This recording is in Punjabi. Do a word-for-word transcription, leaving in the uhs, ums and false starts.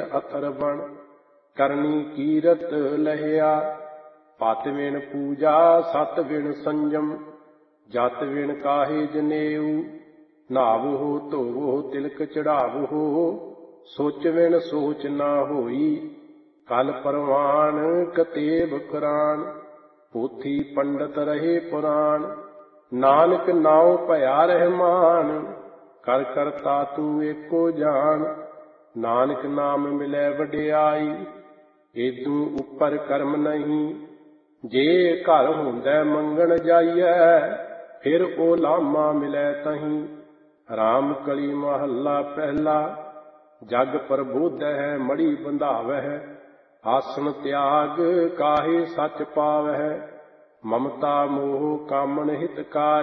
ਅਥਰ ਬਣ। ਕਰਨੀ ਕੀਰਤ ਲਹਿਆ ਪਤ ਵਿਣ ਪੂਜਾ ਸਤ ਵਿਣ ਸੰਜਮ। ਜਤ ਵਿਣ ਕਾਹੇ ਜਨੇਊ ਨਹਾਵਹੁ ਧੋਵਹੁ ਤਿਲਕ ਚੜਾਵਹੁ। ਸੋਚ ਵਿਣ ਸੋਚ ਨਾ ਹੋਈ ਕਲ ਪਰਵਾਨ ਕਤੇਬ ਕੁਰਾਨ। ਪੋਥੀ ਪੰਡਤ ਰਹੇ ਪੁਰਾਨ ਨਾਨਕ ਨਾਉ ਭਇਆ ਰਹਿਮਾਨ। ਕਰ ਕਰਤਾ ਤੂੰ ਏਕੋ ਜਾਨ ਨਾਨਕ ਨਾਮ ਮਿਲੈ ਵਡਿਆਈ। ਏਦੂ ਉੱਪਰ ਕਰਮ ਨਹੀਂ ਜੇ ਘਰ ਹੁੰਦੈ ਮੰਗਣ ਜਾਈਐ। ਫਿਰ ਓ ਲਾਮਾ ਮਿਲੈ ਤਹੀਂ ਰਾਮ ਕਲੀ ਮਹੱਲਾ ਪਹਿਲਾ। ਜਗ ਪ੍ਰਬੋਧੈ ਮੜੀ ਬੰਧਾਵਹਿ ਆਸਣ ਤਿਆਗ ਕਾਹੇ ਸੱਚ ਪਾਵਹਿ। ਮਮਤਾ ਮੋਹ ਕਾਮਣ ਹਿਤਕਾਰੀ